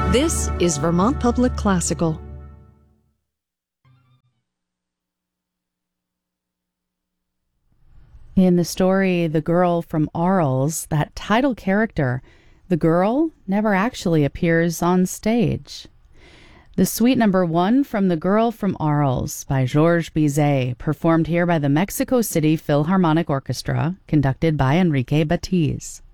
This is Vermont Public Classical. In the story The Girl from Arles, that title character, the girl, never actually appears on stage. The Suite Number 1 from The Girl from Arles by Georges Bizet, performed here by the Mexico City Philharmonic Orchestra, conducted by Enrique Batiz.